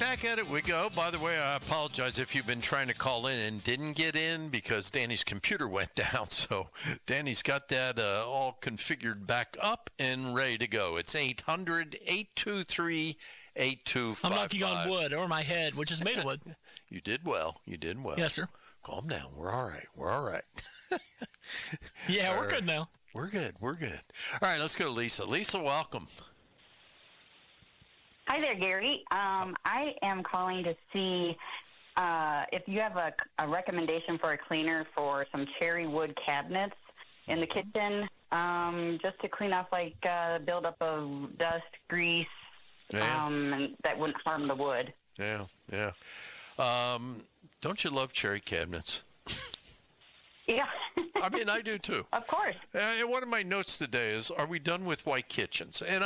back at it we go. By the way, I apologize if you've been trying to call in and didn't get in because Danny's computer went down. So Danny's got that all configured back up and ready to go. It's 800-823-8255. I'm knocking on wood or my head, which is made of wood. You did well. You did well. Yes, sir. Calm down. We're all right. We're all right. Yeah, we're good now. We're good. We're good. All right, let's go to Lisa. Lisa, welcome. Hi there, Gary. I am calling to see if you have a recommendation for a cleaner for some cherry wood cabinets in the kitchen, just to clean off like buildup of dust, grease, and that wouldn't harm the wood. Yeah. Don't you love cherry cabinets? Yeah. I mean, I do too. Of course. And one of my notes today is, are we done with white kitchens? And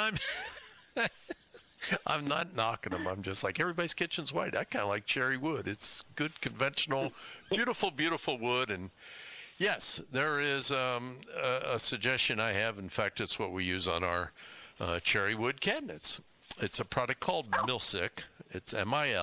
I'm not knocking them. I'm just like, everybody's kitchen's white. I kind of like cherry wood. It's good, conventional, beautiful, beautiful wood. And yes, there is a suggestion I have. In fact, it's what we use on our cherry wood cabinets. It's a product called Milsec. It's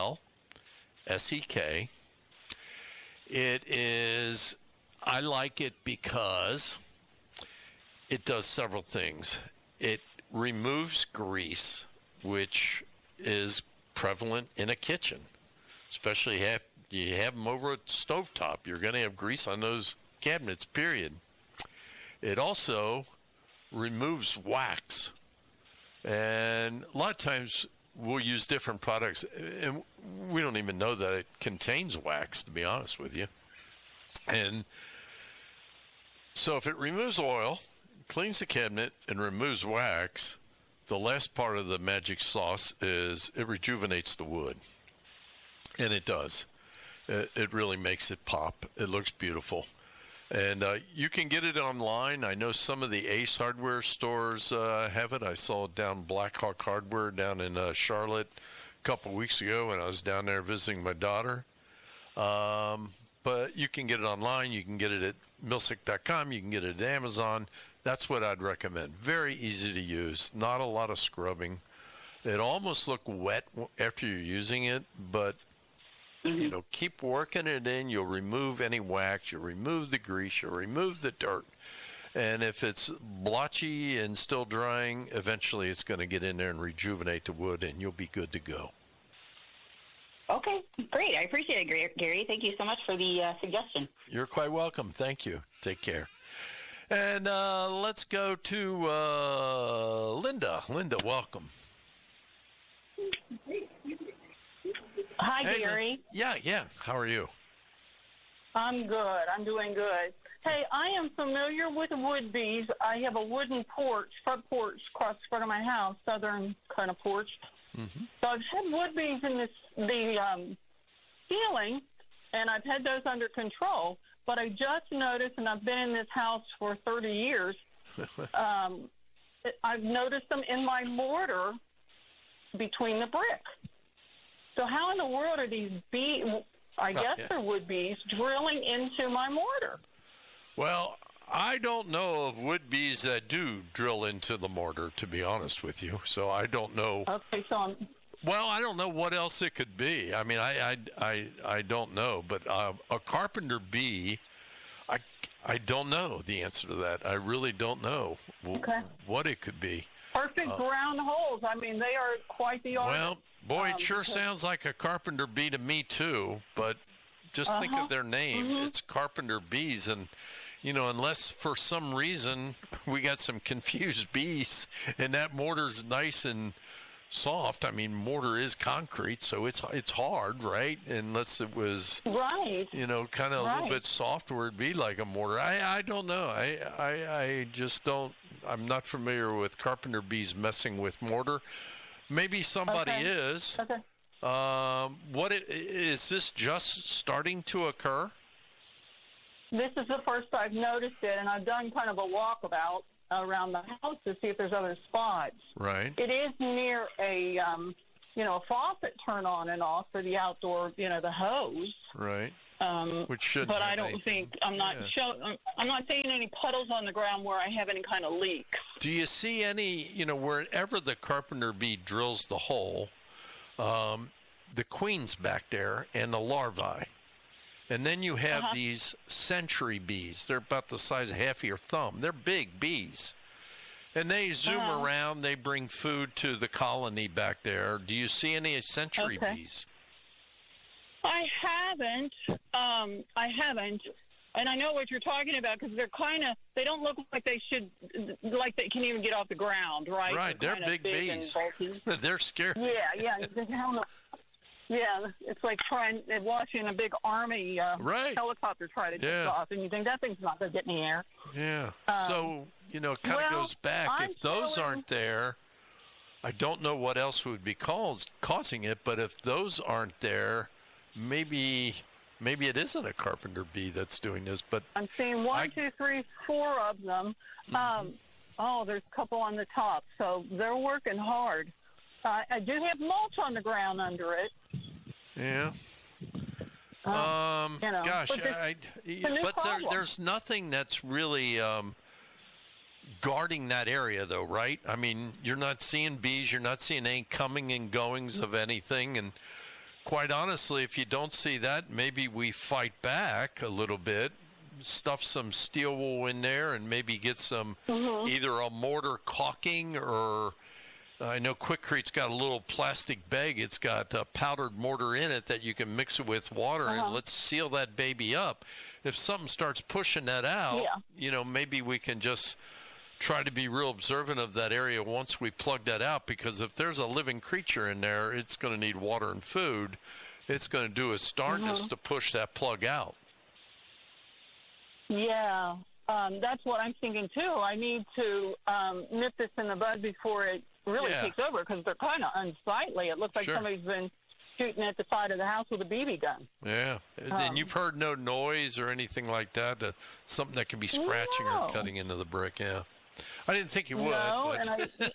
MILSEK. It is, I like it because it does several things. It removes grease, which is prevalent in a kitchen, especially if you have them over a stovetop. You're going to have grease on those cabinets, period. It also removes wax. And a lot of times we'll use different products, and we don't even know that it contains wax, to be honest with you. And so if it removes oil, cleans the cabinet, and removes wax, the last part of the magic sauce is it rejuvenates the wood. And it does. It really makes it pop. It looks beautiful. And you can get it online. I know some of the Ace Hardware stores have it. I saw it down Blackhawk Hardware down in Charlotte a couple weeks ago when I was down there visiting my daughter. But you can get it online. You can get it at milsec.com. You can get it at Amazon. That's what I'd recommend. Very easy to use. Not a lot of scrubbing. It almost looks wet after you're using it, but you know, keep working it in. You'll remove any wax. You'll remove the grease. You'll remove the dirt. And if it's blotchy and still drying, eventually it's going to get in there and rejuvenate the wood, and you'll be good to go. Okay, great. I appreciate it, Gary. Thank you so much for the suggestion. You're quite welcome. Thank you. Take care. And let's go to Linda. Linda, welcome. Hi, Gary. Yeah. How are you? I'm good. I'm doing good. Hey, I am familiar with wood bees. I have a wooden porch, front porch, across the front of my house, southern kind of porch. Mm-hmm. So I've had wood bees in the ceiling, and I've had those under control. But I just noticed, and I've been in this house for 30 years, I've noticed them in my mortar between the brick. So how in the world are these bees, I guess they're wood bees, drilling into my mortar? Well, I don't know of wood bees that do drill into the mortar, to be honest with you. So I don't know. Okay, so well, I don't know what else it could be. I mean, I don't know. But a carpenter bee, I don't know the answer to that. I really don't know what it could be. Perfect ground holes. I mean, they are quite the art. Well, boy, it sure sounds like a carpenter bee to me, too. But just think of their name. Mm-hmm. It's carpenter bees. And, you know, unless for some reason we got some confused bees and that mortar's nice and soft. I mean, mortar is concrete, so it's hard, right? Unless it was, you know, kind of a little bit soft where it'd be like a mortar. I don't know. I just don't. I'm not familiar with carpenter bees messing with mortar. Maybe somebody is. Okay. Is this just starting to occur? This is the first I've noticed it, and I've done kind of a walkabout around the house to see if there's other spots. Right. It is near a, a faucet turn on and off for the outdoor, the hose. Right. Which should. But I don't think I'm not seeing any puddles on the ground where I have any kind of leak. Do you see any? Wherever the carpenter bee drills the hole, the queens back there and the larvae. And then you have these century bees. They're about the size of half of your thumb. They're big bees. And they zoom around. They bring food to the colony back there. Do you see any century bees? I haven't. And I know what you're talking about because they're they don't look like they can even get off the ground, right? Right, they're big bees. They're scary. Yeah. Yeah, it's like watching a big army helicopter try to take off, and you think that thing's not going to get in the air. Yeah. So, it kind of goes back. If those aren't there, I don't know what else would be causing it, but if those aren't there, maybe it isn't a carpenter bee that's doing this. But I'm seeing 1, 2, 3, 4 of them. There's a couple on the top, so they're working hard. I do have mulch on the ground under it. Yeah. There's nothing that's really guarding that area, though, right? I mean, you're not seeing bees. You're not seeing any coming and goings of anything. And quite honestly, if you don't see that, maybe we fight back a little bit, stuff some steel wool in there, and maybe get some either a mortar caulking or... I know Quickcrete's got a little plastic bag. It's got powdered mortar in it that you can mix it with water, and let's seal that baby up. If something starts pushing that out, maybe we can just try to be real observant of that area once we plug that out, because if there's a living creature in there, it's going to need water and food. It's going to do its darndest to push that plug out. Yeah, that's what I'm thinking, too. I need to nip this in the bud before it really takes over, because they're kind of unsightly. It looks like somebody's been shooting at the side of the house with a BB gun. Yeah. And you've heard no noise or anything like that? Something that could be scratching or cutting into the brick, I didn't think you would. No, but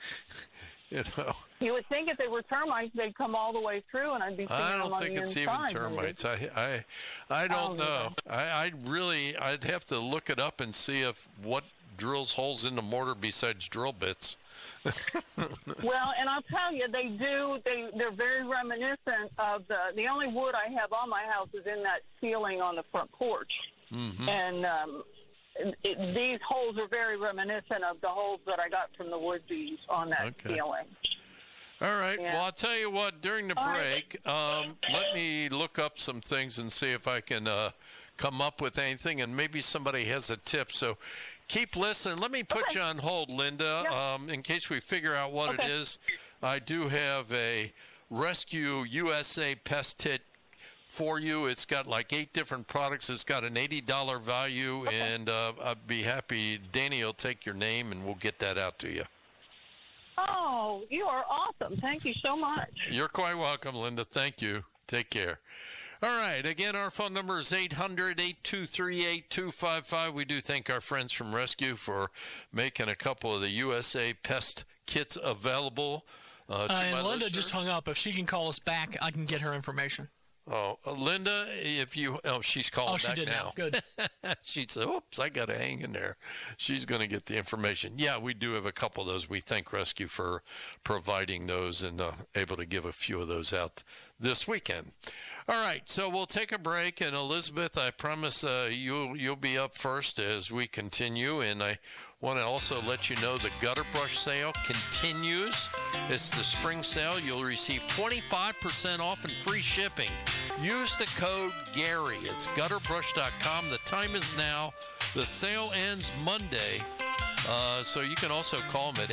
you would think if they were termites, they'd come all the way through, and I'd be seeing them on the inside. I don't think it's even termites. I don't know. I'd have to look it up and see what drills holes in the mortar besides drill bits. Well, and I'll tell you, they're very reminiscent of the only wood I have on my house is in that ceiling on the front porch. And these holes are very reminiscent of the holes that I got from the wood bees on that ceiling. All right. Yeah. Well, I'll tell you what, during the break, let me look up some things and see if I can come up with anything, and maybe somebody has a tip. So keep listening. Let me put you on hold, Linda, in case we figure out what it is. I do have a Rescue USA Pest Kit for you. It's got like 8 different products. It's got an $80 value, and I'd be happy. Danny will take your name, and we'll get that out to you. Oh, you are awesome. Thank you so much. You're quite welcome, Linda. Thank you. Take care. All right. Again, our phone number is 800-823-8255. We do thank our friends from Rescue for making a couple of the USA Pest Kits available to my and Linda listeners. just hung up. If she can call us back, I can get her information. Oh, Linda, she's calling back now. Oh, she did now. Good. She said, oops, I got to hang in there. She's going to get the information. Yeah, we do have a couple of those. We thank Rescue for providing those and able to give a few of those out this weekend. All right, so we'll take a break. And Elizabeth, I promise you'll be up first as we continue. And I want to also let you know the gutter brush sale continues. It's the spring sale. You'll receive 25% off and free shipping. Use the code Gary. It's gutterbrush.com. The time is now. The sale ends Monday. So you can also call them at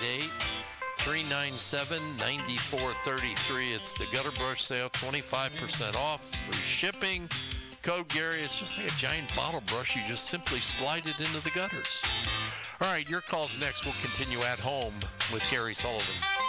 888-397-9433. It's the gutter brush sale, 25% off, free shipping. Code Gary. It's just like a giant bottle brush. You just simply slide it into the gutters. All right, your call's next. We'll continue at home with Gary Sullivan.